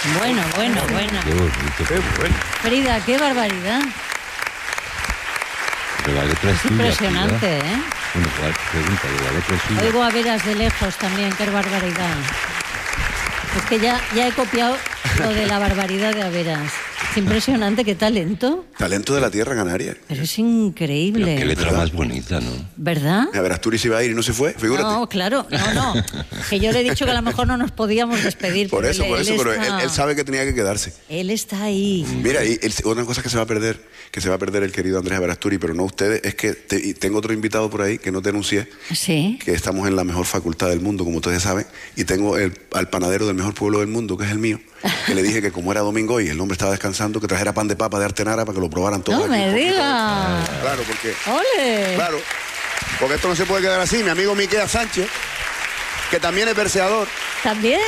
Bueno. Qué bonito. Qué bueno. Frida, qué barbaridad. Pero la letra Es tuya, impresionante, Frida. ¿eh? Bueno, pregunta, la letra es suya. Oigo a veras de lejos también, qué barbaridad. Es que ya he copiado lo de la barbaridad de Averas. Es impresionante, qué talento. Talento de la tierra canaria. Pero es Pero increíble. qué letra ¿Verdad? más bonita, ¿no? ¿Verdad? A ver, Asturias iba a ir y no se fue, figúrate. No, claro, no. Que yo le he dicho que a lo mejor no nos podíamos despedir. Por eso, pero está- él sabe que tenía que quedarse. Él está ahí. Mira, y otra cosa que se va a perder el querido Andrés Averasturi, pero no ustedes, es que y tengo otro invitado por ahí que no te anuncié, Sí. que estamos en la mejor facultad del mundo, como ustedes saben, y tengo al panadero del mejor pueblo del mundo, que es el mío, que le dije que como era domingo y el hombre estaba descansando, que trajera pan de papa de Artenara para que lo probaran todos. No aquí me un poquito. digas. Claro, porque... ¡Ole! Claro, porque esto no se puede quedar así. Mi amigo Miquea Sánchez, que también es verseador, ¿También?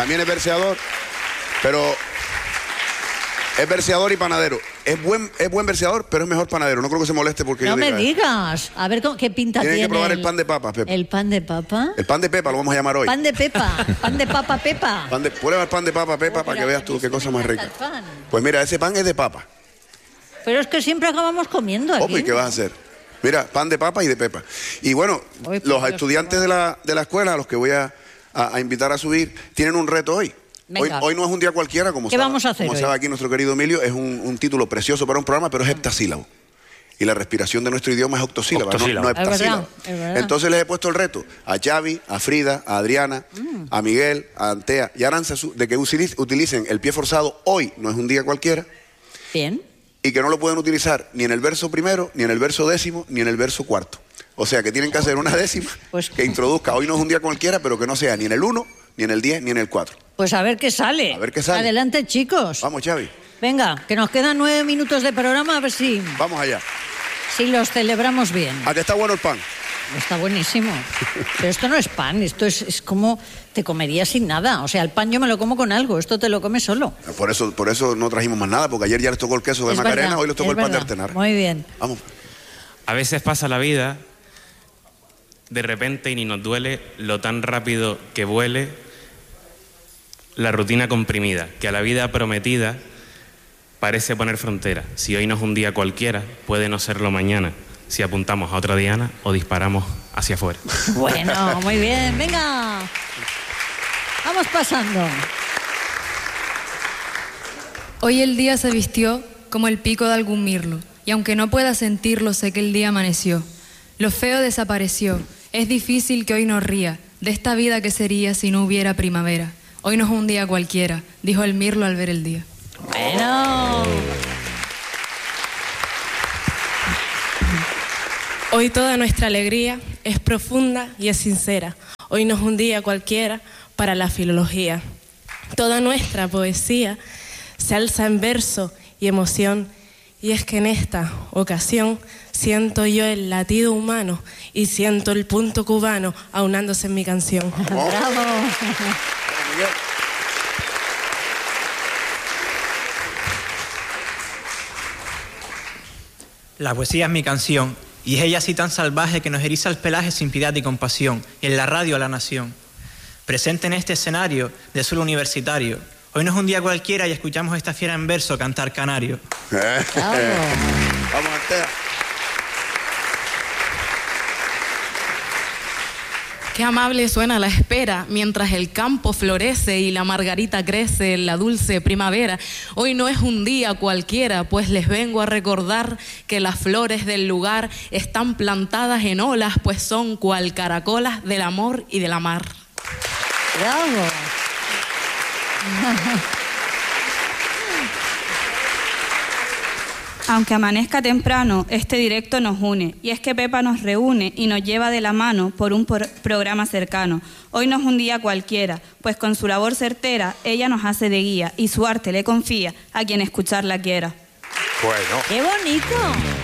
pero es verseador y panadero. Es buen verseador, pero es mejor panadero. No creo que se moleste porque No yo me diga, digas. A ver qué pinta Tienen tiene. que probar el pan de papa, Pepa. ¿El pan de papa? El pan de Pepa lo vamos a llamar hoy. Pan de pepa. Pan de papa, Pepa. Prueba el pan de papa, Pepa, para que veas tú qué cosa más rica. Pues mira, ese pan es de papa. Pero es que siempre acabamos comiendo aquí. Ojo, ¿y qué vas a hacer? Mira, pan de papa y de pepa. Y bueno, Uy, los por estudiantes de la escuela, a los que voy a invitar a subir, tienen un reto hoy. Venga. Hoy no es un día cualquiera, como ¿Qué vamos a hacer como hoy? sabe aquí nuestro querido Emilio, es un título precioso para un programa, pero es heptasílabo. Y la respiración de nuestro idioma es octosílaba, Octosílaba. no Es verdad, heptasílaba. es verdad. Entonces les he puesto el reto a Xavi, a Frida, a Adriana, a Miguel, a Antea y a Aranzazu, de que utilicen el pie forzado hoy, no es un día cualquiera, Bien. y que no lo pueden utilizar ni en el verso primero, ni en el verso décimo, ni en el verso cuarto. O sea que tienen que hacer una décima Pues- que introduzca, hoy no es un día cualquiera, pero que no sea ni en el 1, ni en el 10, ni en el 4. Pues a ver qué sale. A ver qué sale. Adelante, chicos. Vamos, Xavi, Venga, que nos quedan 9 minutos de programa, a ver si vamos allá. los celebramos bien. ¿A qué está bueno el pan? Está buenísimo. Pero esto no es pan, esto es como te comerías sin nada. O sea, el pan yo me lo como con algo, esto te lo comes solo. Por eso no trajimos más nada, porque ayer ya les tocó el queso de Es Macarena, verdad, hoy les tocó es el pan de verdad. Artenara. Muy bien. Vamos. A veces pasa la vida de repente y ni nos duele lo tan rápido que vuele la rutina comprimida, que a la vida prometida parece poner frontera. Si hoy no es un día cualquiera, puede no serlo mañana. Si apuntamos a otra diana o disparamos hacia afuera. Bueno, muy bien, venga. Vamos pasando. Hoy el día se vistió como el pico de algún mirlo, y aunque no pueda sentirlo, sé que el día amaneció. Lo feo desapareció, es difícil que hoy nos ría de esta vida que sería si no hubiera primavera. Hoy no es un día cualquiera, dijo el mirlo al ver el día. Bueno. Hoy toda nuestra alegría es profunda y es sincera. Hoy no es un día cualquiera para la filología. Toda nuestra poesía se alza en verso y emoción. Y es que en esta ocasión siento yo el latido humano y siento el punto cubano aunándose en mi canción. Bravo. La poesía es mi canción, y es ella así tan salvaje que nos eriza el pelaje sin piedad y compasión, y en la radio a la nación. Presente en este escenario de suelo universitario, hoy no es un día cualquiera y escuchamos esta fiera en verso cantar canario. Vamos, Antea. Qué amable suena la espera mientras el campo florece y la margarita crece en la dulce primavera. Hoy no es un día cualquiera, pues les vengo a recordar que las flores del lugar están plantadas en olas, pues son cual caracolas del amor y de la mar. Bravo. Aunque amanezca temprano, este directo nos une, y es que Pepa nos reúne y nos lleva de la mano por un programa cercano. Hoy no es un día cualquiera, pues con su labor certera, ella nos hace de guía, y su arte le confía a quien escucharla quiera. Bueno. ¡Qué bonito!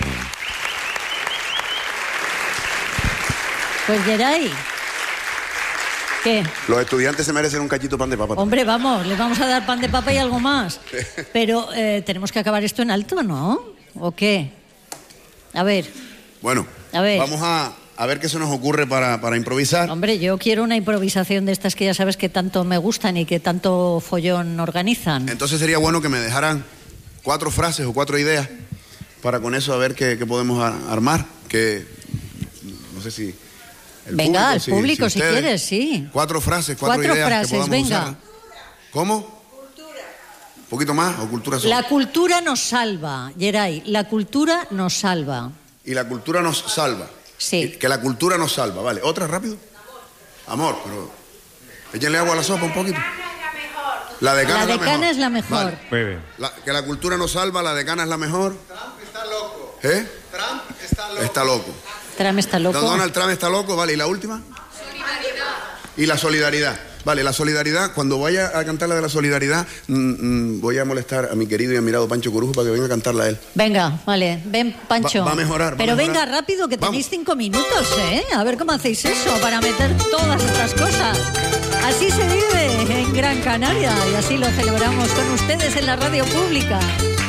Pues Geray, ¿qué? Los estudiantes se merecen un cachito de pan de papa. Hombre, vamos, les vamos a dar pan de papa y algo más. Pero tenemos que acabar esto en alto, ¿no? ¿O qué? A ver, Bueno, A ver. vamos a a ver qué se nos ocurre para improvisar. Hombre, yo quiero una improvisación de estas que ya sabes que tanto me gustan y que tanto follón organizan. Entonces sería bueno que me dejaran 4 frases o 4 ideas para con eso a ver qué podemos armar. Que no sé si... Venga, al público si quieres, sí. 4 frases, 4 ideas frases, que podamos venga. usar. ¿Cómo? Cultura. ¿Un poquito más o cultura solo? La cultura nos salva, Geray, la cultura nos salva. Y la cultura nos salva. Sí. Que la cultura nos salva, vale. ¿Otra rápido? Amor, pero... Échenle agua a la sopa un poquito. La decana es la mejor. Vale. Muy bien. Que la cultura nos salva, la decana es la mejor. Trump está loco. ¿Eh? Trump está loco. Está loco. Trump está loco. Donald Trump está loco, vale. ¿Y la última? Solidaridad. Y la solidaridad. Vale, la solidaridad, cuando vaya a cantar la de la solidaridad, voy a molestar a mi querido y admirado Pancho Corujo para que venga a cantarla a él. Venga, vale, ven, Pancho. Va a mejorar. Pero venga rápido, que tenéis 5 minutos, ¿eh? A ver cómo hacéis eso para meter todas estas cosas. Así se vive en Gran Canaria y así lo celebramos con ustedes en la radio pública.